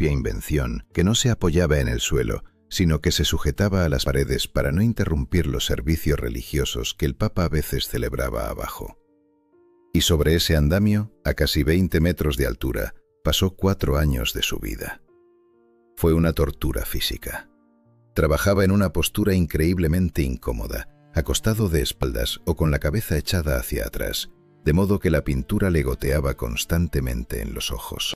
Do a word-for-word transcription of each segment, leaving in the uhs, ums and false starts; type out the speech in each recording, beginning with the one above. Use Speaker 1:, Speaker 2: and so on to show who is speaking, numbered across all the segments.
Speaker 1: propia invención que no se apoyaba en el suelo, sino que se sujetaba a las paredes para no interrumpir los servicios religiosos que el Papa a veces celebraba abajo. Y sobre ese andamio, a casi veinte metros de altura, pasó cuatro años de su vida. Fue una tortura física. Trabajaba en una postura increíblemente incómoda, acostado de espaldas o con la cabeza echada hacia atrás, de modo que la pintura le goteaba constantemente en los ojos.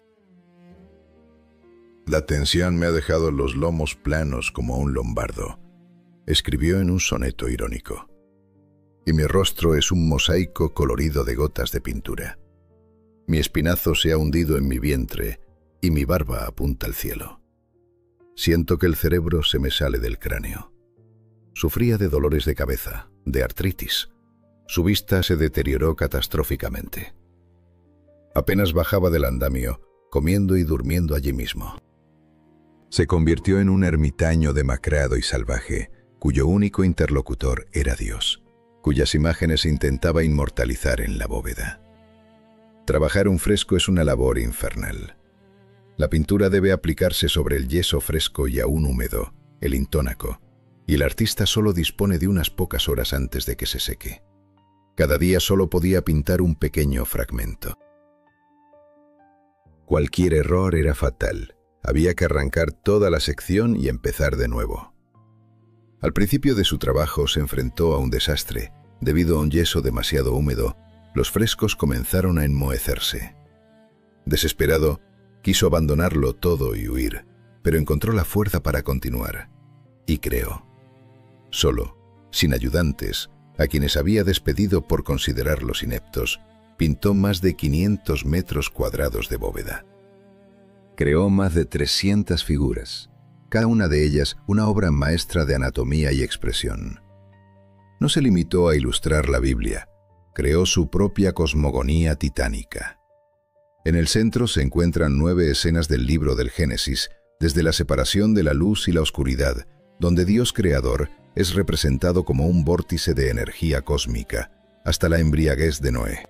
Speaker 2: La tensión me ha dejado los lomos planos como un lombardo, escribió en un soneto irónico. Y mi rostro es un mosaico colorido de gotas de pintura. Mi espinazo se ha hundido en mi vientre y mi barba apunta al cielo. Siento que el cerebro se me sale del cráneo. Sufría de dolores de cabeza, de artritis. Su vista se deterioró catastróficamente. Apenas bajaba del andamio, comiendo y durmiendo allí mismo. Se convirtió en un ermitaño demacrado y salvaje, cuyo único interlocutor era Dios, cuyas imágenes intentaba inmortalizar en la bóveda. Trabajar un fresco es una labor infernal. La pintura debe aplicarse sobre el yeso fresco y aún húmedo, el intónaco, y el artista solo dispone de unas pocas horas antes de que se seque. Cada día solo podía pintar un pequeño fragmento. Cualquier error era fatal. Había que arrancar toda la sección y empezar de nuevo. Al principio de su trabajo se enfrentó a un desastre. Debido a un yeso demasiado húmedo, los frescos comenzaron a enmohecerse. Desesperado, quiso abandonarlo todo y huir, pero encontró la fuerza para continuar. Y creó. Solo, sin ayudantes, a quienes había despedido por considerarlos ineptos, pintó más de quinientos metros cuadrados de bóveda. Creó más de trescientas figuras, cada una de ellas una obra maestra de anatomía y expresión. No se limitó a ilustrar la Biblia, creó su propia cosmogonía titánica. En el centro se encuentran nueve escenas del libro del Génesis, desde la separación de la luz y la oscuridad, donde Dios creador es representado como un vórtice de energía cósmica, hasta la embriaguez de Noé.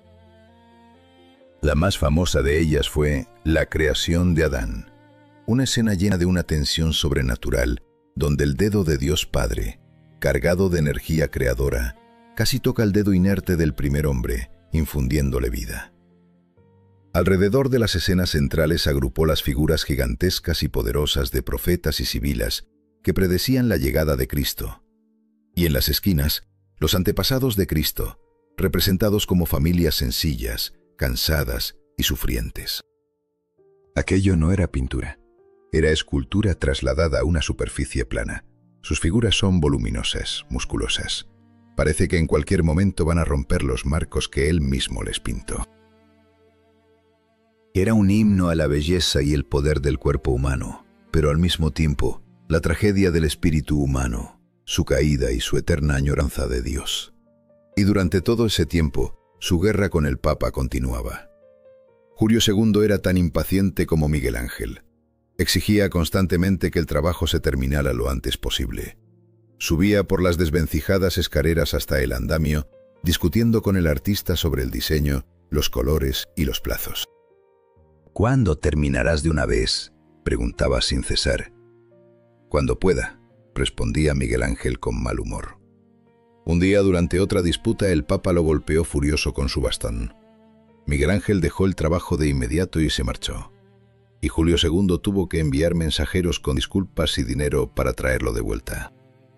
Speaker 2: La más famosa de ellas fue la creación de Adán, una escena llena de una tensión sobrenatural, donde el dedo de Dios Padre, cargado de energía creadora, casi toca el dedo inerte del primer hombre, infundiéndole vida. Alrededor de las escenas centrales agrupó las figuras gigantescas y poderosas de profetas y sibilas que predecían la llegada de Cristo. Y en las esquinas, los antepasados de Cristo, representados como familias sencillas, cansadas y sufrientes. Aquello no era pintura, era escultura trasladada a una superficie plana. Sus figuras son voluminosas, musculosas. Parece que en cualquier momento van a romper los marcos que él mismo les pintó. Era un himno a la belleza y el poder del cuerpo humano, pero al mismo tiempo, la tragedia del espíritu humano, su caída y su eterna añoranza de Dios. Y durante todo ese tiempo, su guerra con el Papa continuaba. Julio segundo era tan impaciente como Miguel Ángel. Exigía constantemente que el trabajo se terminara lo antes posible. Subía por las desvencijadas escaleras hasta el andamio, discutiendo con el artista sobre el diseño, los colores y los plazos. «¿Cuándo terminarás de una vez?», preguntaba sin cesar. «Cuando pueda», respondía Miguel Ángel con mal humor. Un día, durante otra disputa, el Papa lo golpeó furioso con su bastón. Miguel Ángel dejó el trabajo de inmediato y se marchó. Y Julio segundo tuvo que enviar mensajeros con disculpas y dinero para traerlo de vuelta.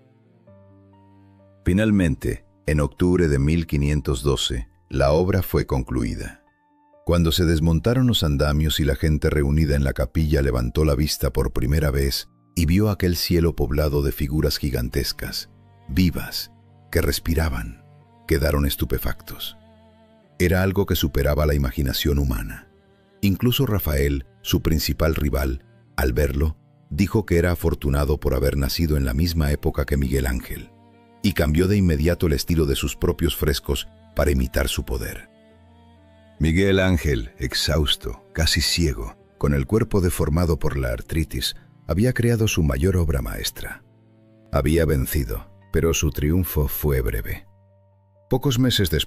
Speaker 2: Finalmente, en octubre de mil quinientos doce, la obra fue concluida. Cuando se desmontaron los andamios y la gente reunida en la capilla levantó la vista por primera vez y vio aquel cielo poblado de figuras gigantescas, vivas, que respiraban, quedaron estupefactos. Era algo que superaba la imaginación humana. Incluso Rafael, su principal rival, al verlo, dijo que era afortunado por haber nacido en la misma época que Miguel Ángel, y cambió de inmediato el estilo de sus propios frescos para imitar su poder. Miguel Ángel, exhausto, casi ciego, con el cuerpo deformado por la artritis, había creado su mayor obra maestra. Había vencido, pero su triunfo fue breve. Pocos meses después,